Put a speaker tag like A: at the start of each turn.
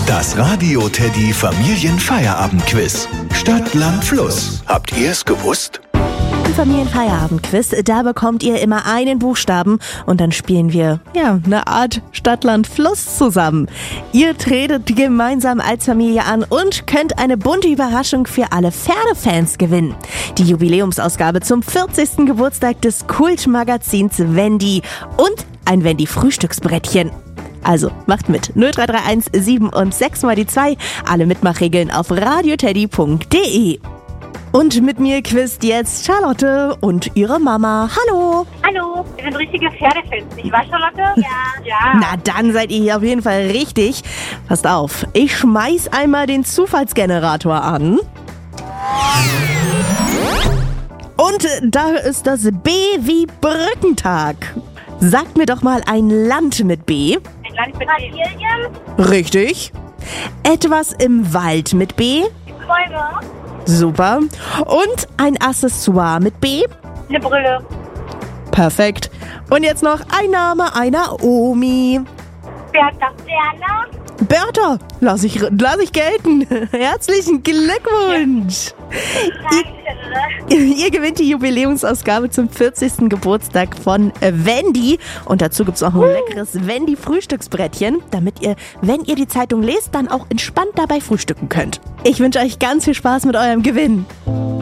A: Das Radio Teddy Familienfeierabendquiz. Stadt, Land, Fluss. Habt ihr es gewusst?
B: Im Familienfeierabendquiz, da bekommt ihr immer einen Buchstaben und dann spielen wir, eine Art Stadt, Land, Fluss zusammen. Ihr tretet gemeinsam als Familie an und könnt eine bunte Überraschung für alle Pferdefans gewinnen. Die Jubiläumsausgabe zum 40. Geburtstag des Kultmagazins Wendy und ein Wendy-Frühstücksbrettchen. Also, macht mit. 0331 7 und 6 mal die 2. Alle Mitmachregeln auf radioteddy.de. Und mit mir quizt jetzt Charlotte und ihre Mama. Hallo.
C: Hallo, wir sind richtige Pferdefans, nicht wahr, Charlotte? Ja.
B: Na, dann seid ihr hier auf jeden Fall richtig. Passt auf, ich schmeiß einmal den Zufallsgenerator an. Und da ist das B wie Brückentag. Sagt mir doch mal ein Land mit B.
C: Ein Land mit Brasilien.
B: Richtig. Etwas im Wald mit B.
C: Bäume.
B: Super. Und ein Accessoire mit B.
C: Eine Brille.
B: Perfekt. Und jetzt noch ein Name einer Omi.
C: Bertha. Werner.
B: Bertha, lass ich gelten. Herzlichen Glückwunsch. Ihr gewinnt die Jubiläumsausgabe zum 40. Geburtstag von Wendy. Und dazu gibt's auch ein leckeres Wendy-Frühstücksbrettchen, damit ihr, wenn ihr die Zeitung lest, dann auch entspannt dabei frühstücken könnt. Ich wünsche euch ganz viel Spaß mit eurem Gewinn.